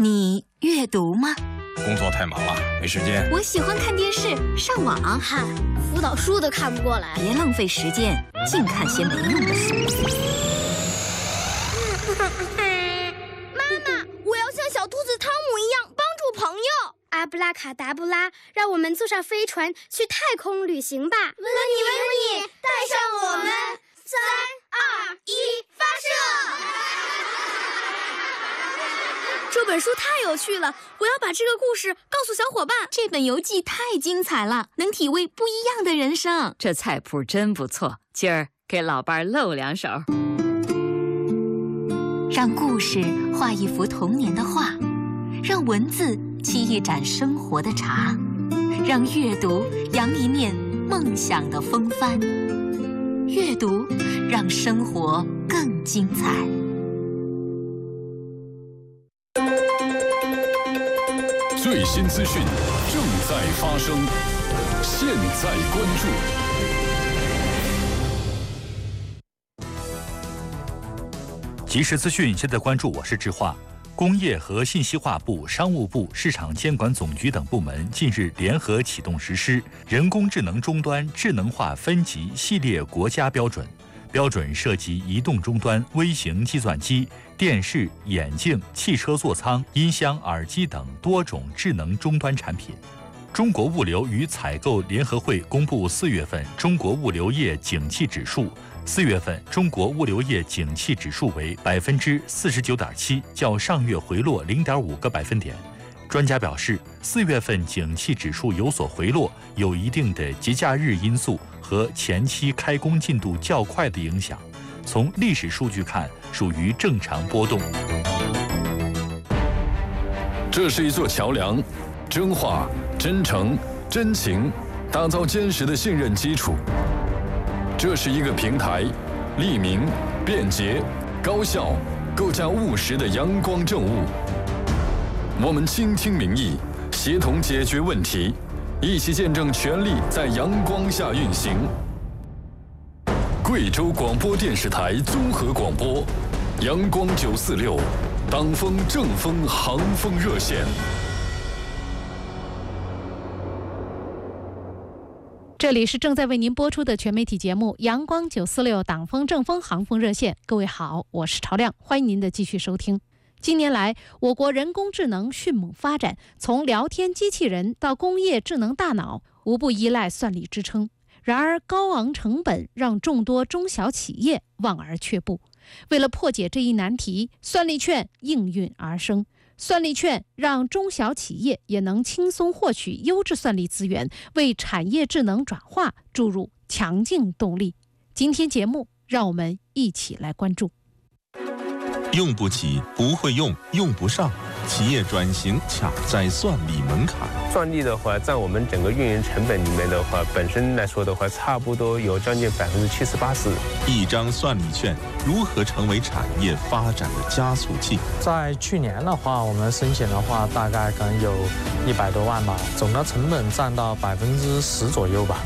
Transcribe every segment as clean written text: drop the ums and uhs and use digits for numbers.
你阅读吗？ 工作太忙了，没时间。 我喜欢看电视、上网。 嗨，辅导书都看不过来。 别浪费时间，净看些没用的书。 妈妈，我要像小兔子汤姆一样帮助朋友。阿布拉卡达布拉，让我们坐上飞船去太空旅行吧！问你，带上我们！3、2、1，发射！这本书太有趣了，我要把这个故事告诉小伙伴。 这本游记太精彩了，能体味不一样的人生。 这菜谱真不错，今儿给老伴露2手。 让故事画一幅童年的画，让文字沏一盏生活的茶，让阅读扬一面梦想的风帆。阅读让生活更精彩。 最新资讯正在发生，现在关注。即时资讯，现在关注，我是志化。工业和信息化部、商务部、市场监管总局等部门近日联合启动实施人工智能终端智能化分级系列国家标准。标准涉及移动终端、微型计算机、电视、眼镜、汽车座舱、音箱、耳机等多种智能终端产品。中国物流与采购联合会公布4月份中国物流业景气指数。4月份中国物流业景气指数为49.7%，较上月回落0.5个百分点。专家表示，4月份景气指数有所回落，有一定的节假日因素和前期开工进度较快的影响。从历史数据看，属于正常波动。 这是一座桥梁，真话、真诚、真情，打造坚实的信任基础。这是一个平台，利民、便捷、高效，构架务实的阳光政务。我们倾听民意，协同解决问题，一起见证权力在阳光下运行。贵州广播电视台综合广播，阳光946，党风正风航风热线。 这里是正在为您播出的全媒体节目《阳光946党风正风航风热线》。各位好，我是朝亮，欢迎您的继续收听。近年来，我国人工智能迅猛发展，从聊天机器人到工业智能大脑，无不依赖算力支撑。然而，高昂成本让众多中小企业望而却步。为了破解这一难题，算力券应运而生。算力券让中小企业也能轻松获取优质算力资源，为产业智能转化注入强劲动力。今天节目，让我们一起来关注。 用不起，不会用，用不上，企业转型卡在算力门槛。 算力的话，占我们整个运营成本里面的话，本身来说的话，差不多有将近70%-80%。 一张算力券如何成为产业发展的加速器？ 在去年的话，我们申请的话，大概可能有100多万吧，总的成本占到10%左右吧。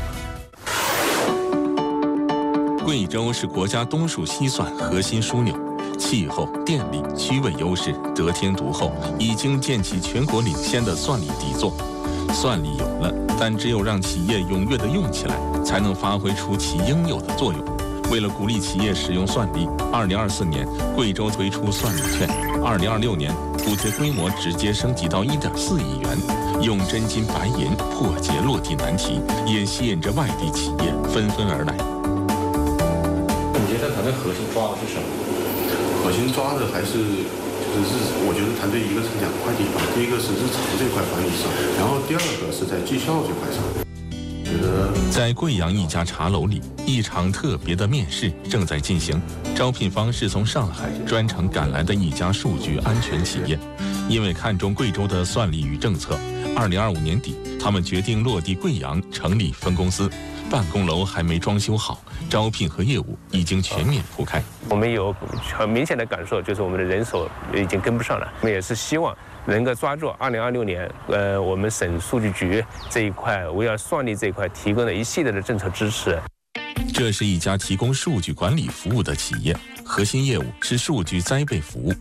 贵州是国家东数西算核心枢纽。气候、电力、区位优势得天独厚，已经建起全国领先的算力底座。算力有了，但只有让企业踊跃地用起来，才能发挥出其应有的作用。为了鼓励企业使用算力，2024年贵州推出算力券，2026年补贴规模直接升级到1.4亿元，用真金白银破解落地难题，也吸引着外地企业纷纷而来。 你觉得团队核心抓的是什么？ 核心抓的还是我觉得团队一个是2块地方，第一个是日常这块管理上，然后第二个是在绩效这块上。 在贵阳一家茶楼里，一场特别的面试正在进行。招聘方是从上海专程赶来的一家数据安全企业，因为看中贵州的算力与政策，2025年底，他们决定落地贵阳，成立分公司。办公楼还没装修好，招聘和业务已经全面铺开。 我们有很明显的感受，就是我们的人手已经跟不上了。我们也是希望能够抓住2026年，我们省数据局这一块围绕算力这一块提供的一系列的政策支持。 这是一家提供数据管理服务的企业，核心业务是数据灾备服务。